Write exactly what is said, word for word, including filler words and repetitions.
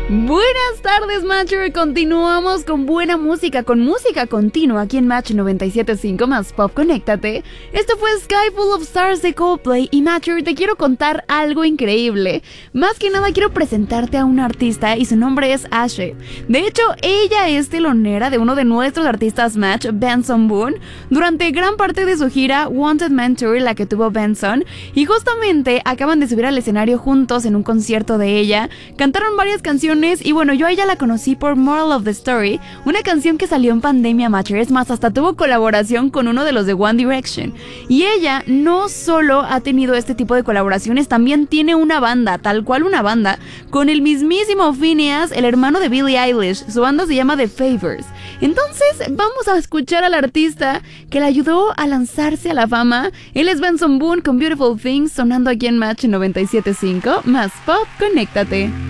Buenas tardes, Matcher. Continuamos con buena música, con música continua aquí en Match noventa y siete punto cinco más Pop. Conéctate. Esto fue Sky Full of Stars de Coldplay. Y Matcher, te quiero contar algo increíble. Más que nada quiero presentarte a una artista y su nombre es Ashe. De hecho, ella es telonera de uno de nuestros artistas Match, Benson Boone, durante gran parte de su gira Wanted Man Tour, la que tuvo Benson. Y justamente acaban de subir al escenario juntos en un concierto de ella. Cantaron varias canciones. Y bueno, yo a ella la conocí por Moral of the Story, una canción que salió en pandemia, Matcher. Es más, hasta tuvo colaboración con uno de los de One Direction. Y ella no solo ha tenido este tipo de colaboraciones, también tiene una banda, tal cual una banda, con el mismísimo Phineas, el hermano de Billie Eilish. Su banda se llama The Favours. Entonces, vamos a escuchar al artista que le ayudó a lanzarse a la fama. Él es Benson Boone con Beautiful Things, sonando aquí en Match noventa y siete punto cinco más Pop. Conéctate.